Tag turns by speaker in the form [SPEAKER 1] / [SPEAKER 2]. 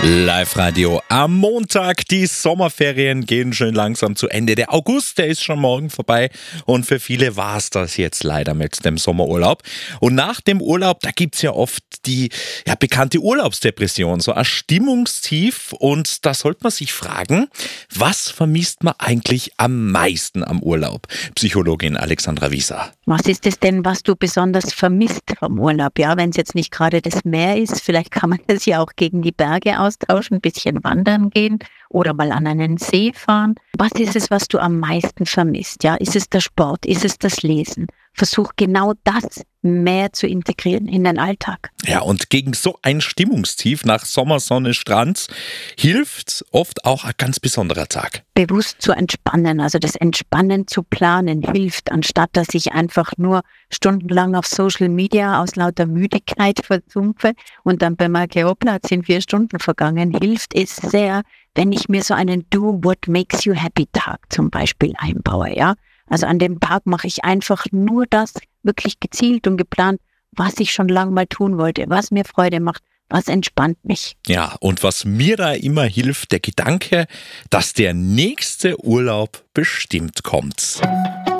[SPEAKER 1] Live-Radio am Montag. Die Sommerferien gehen schön langsam zu Ende. Der August, der ist schon morgen vorbei. Und für viele war es das jetzt leider mit dem Sommerurlaub. Und nach dem Urlaub, da gibt es ja oft die bekannte Urlaubsdepression, so ein Stimmungstief. Und da sollte man sich fragen, was vermisst man eigentlich am meisten am Urlaub? Psychologin Alexandra Wieser.
[SPEAKER 2] Was ist es denn, was du besonders vermisst vom Urlaub? Ja, wenn es jetzt nicht gerade das Meer ist, vielleicht kann man das ja auch gegen die Berge austauschen, ein bisschen wandern gehen oder mal an einen See fahren. Was ist es, was du am meisten vermisst? Ja, ist es der Sport? Ist es das Lesen? Versuch genau das mehr zu integrieren in den Alltag.
[SPEAKER 1] Ja, und gegen so ein Stimmungstief nach Sommersonne, Strand hilft oft auch ein ganz besonderer Tag.
[SPEAKER 2] Bewusst zu entspannen, also das Entspannen zu planen, hilft, anstatt dass ich einfach nur stundenlang auf Social Media aus lauter Müdigkeit versumpfe und dann bemerke, hoppla, jetzt sind 4 Stunden vergangen, hilft es sehr, wenn ich mir so einen Do What Makes You Happy Tag zum Beispiel einbaue, ja. Also an dem Tag mache ich einfach nur das, wirklich gezielt und geplant, was ich schon lange mal tun wollte, was mir Freude macht, was entspannt mich.
[SPEAKER 1] Ja, und was mir da immer hilft, der Gedanke, dass der nächste Urlaub bestimmt kommt.